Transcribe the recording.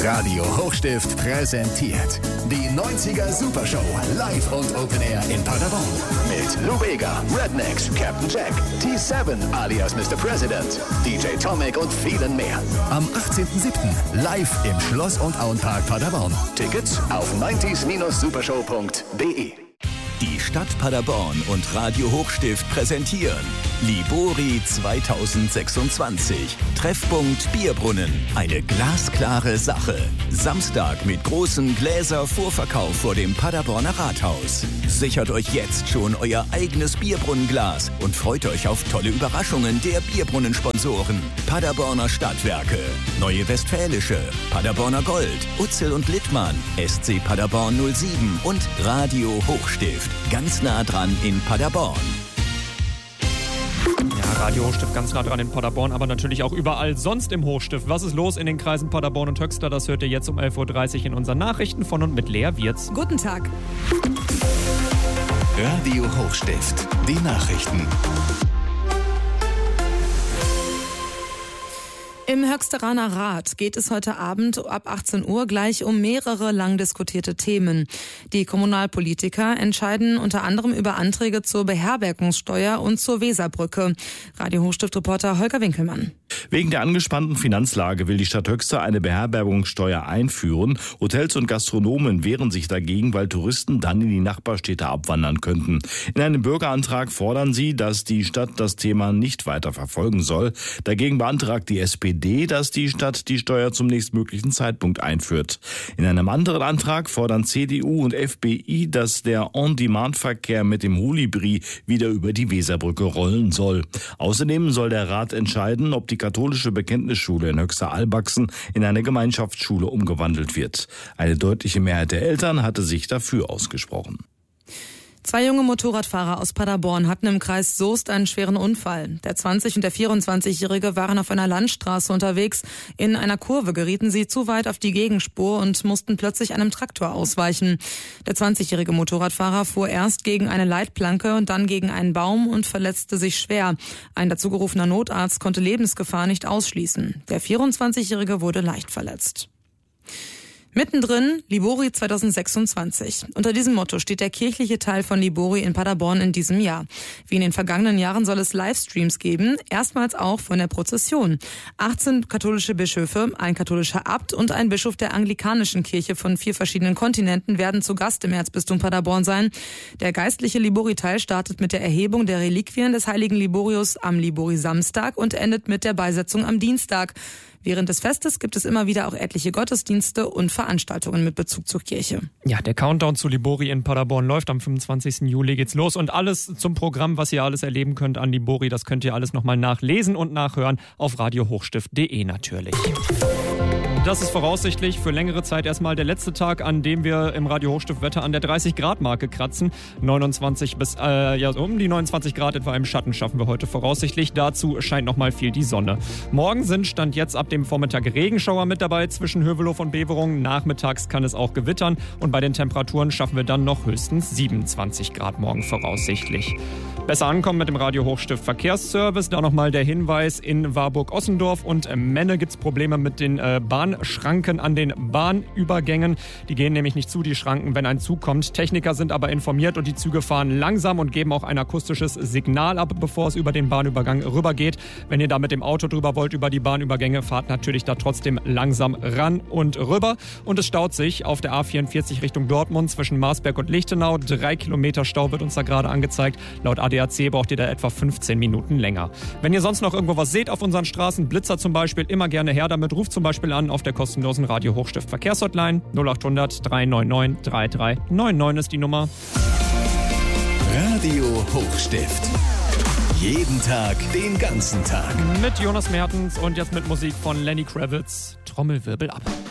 Radio Hochstift präsentiert die 90er Supershow live und Open Air in Paderborn. Mit Lou Bega, Rednecks, Captain Jack, T7 alias Mr. President, DJ Tomic und vielen mehr. Am 18.07. live im Schloss- und Auenpark Paderborn. Tickets auf 90s-supershow.de. Die Stadt Paderborn und Radio Hochstift präsentieren Libori 2026. Treffpunkt Bierbrunnen. Eine glasklare Sache. Samstag mit großem Gläser-Vorverkauf vor dem Paderborner Rathaus. Sichert euch jetzt schon euer eigenes Bierbrunnenglas und freut euch auf tolle Überraschungen der Bierbrunnensponsoren. Paderborner Stadtwerke, Neue Westfälische, Paderborner Gold, Utzel und Littmann, SC Paderborn 07 und Radio Hochstift. Ganz nah dran in Paderborn. Ja, Radio Hochstift ganz nah dran in Paderborn, aber natürlich auch überall sonst im Hochstift. Was ist los in den Kreisen Paderborn und Höxter? Das hört ihr jetzt um 11.30 Uhr in unseren Nachrichten von und mit Lea Wirz. Guten Tag. Radio Hochstift, die Nachrichten. Im Höxteraner Rat geht es heute Abend ab 18 Uhr gleich um mehrere lang diskutierte Themen. Die Kommunalpolitiker entscheiden unter anderem über Anträge zur Beherbergungssteuer und zur Weserbrücke. Radio Hochstift-Reporter Holger Winkelmann. Wegen der angespannten Finanzlage will die Stadt Höxter eine Beherbergungssteuer einführen. Hotels und Gastronomen wehren sich dagegen, weil Touristen dann in die Nachbarstädte abwandern könnten. In einem Bürgerantrag fordern sie, dass die Stadt das Thema nicht weiter verfolgen soll. Dagegen beantragt die SPD, dass die Stadt die Steuer zum nächstmöglichen Zeitpunkt einführt. In einem anderen Antrag fordern CDU und FPI, dass der On-Demand-Verkehr mit dem Holibri wieder über die Weserbrücke rollen soll. Außerdem soll der Rat entscheiden, ob die katholische Bekenntnisschule in Höxter-Albachsen in eine Gemeinschaftsschule umgewandelt wird. Eine deutliche Mehrheit der Eltern hatte sich dafür ausgesprochen. 2 junge Motorradfahrer aus Paderborn hatten im Kreis Soest einen schweren Unfall. Der 20- und der 24-Jährige waren auf einer Landstraße unterwegs. In einer Kurve gerieten sie zu weit auf die Gegenspur und mussten plötzlich einem Traktor ausweichen. Der 20-jährige Motorradfahrer fuhr erst gegen eine Leitplanke und dann gegen einen Baum und verletzte sich schwer. Ein dazugerufener Notarzt konnte Lebensgefahr nicht ausschließen. Der 24-jährige wurde leicht verletzt. Mittendrin Libori 2026. Unter diesem Motto steht der kirchliche Teil von Libori in Paderborn in diesem Jahr. Wie in den vergangenen Jahren soll es Livestreams geben, erstmals auch von der Prozession. 18 katholische Bischöfe, ein katholischer Abt und ein Bischof der anglikanischen Kirche von 4 verschiedenen Kontinenten werden zu Gast im Erzbistum Paderborn sein. Der geistliche Libori-Teil startet mit der Erhebung der Reliquien des heiligen Liborius am Libori-Samstag und endet mit der Beisetzung am Dienstag. Während des Festes gibt es immer wieder auch etliche Gottesdienste und Veranstaltungen mit Bezug zur Kirche. Ja, der Countdown zu Libori in Paderborn läuft. Am 25. Juli geht's los. Und alles zum Programm, was ihr alles erleben könnt an Libori, das könnt ihr alles nochmal nachlesen und nachhören auf radiohochstift.de natürlich. Das ist voraussichtlich für längere Zeit erstmal der letzte Tag, an dem wir im Radio Hochstift-Wetter an der 30-Grad-Marke kratzen. 29 bis um die 29 Grad etwa im Schatten schaffen wir heute voraussichtlich. Dazu scheint nochmal viel die Sonne. Morgen sind Stand jetzt ab dem Vormittag Regenschauer mit dabei zwischen Hövelow und Beverungen. Nachmittags kann es auch gewittern und bei den Temperaturen schaffen wir dann noch höchstens 27 Grad morgen voraussichtlich. Besser ankommen mit dem Radio Hochstift Verkehrsservice. Da nochmal der Hinweis: in Warburg-Ossendorf und Menne gibt es Probleme mit den Bahnschranken an den Bahnübergängen. Die gehen nämlich nicht zu, die Schranken, wenn ein Zug kommt. Techniker sind aber informiert und die Züge fahren langsam und geben auch ein akustisches Signal ab, bevor es über den Bahnübergang rübergeht. Wenn ihr da mit dem Auto drüber wollt, über die Bahnübergänge, fahrt natürlich da trotzdem langsam ran und rüber. Und es staut sich auf der A44 Richtung Dortmund zwischen Marsberg und Lichtenau. 3 Kilometer Stau wird uns da gerade angezeigt. Laut ADAC braucht ihr da etwa 15 Minuten länger. Wenn ihr sonst noch irgendwo was seht auf unseren Straßen, Blitzer zum Beispiel, immer gerne her damit. Ruft zum Beispiel an auf der kostenlosen Radio Hochstift Verkehrshotline 0800 399 3399 ist die Nummer. Radio Hochstift. Jeden Tag, den ganzen Tag. Mit Jonas Mertens und jetzt mit Musik von Lenny Kravitz. Trommelwirbel ab.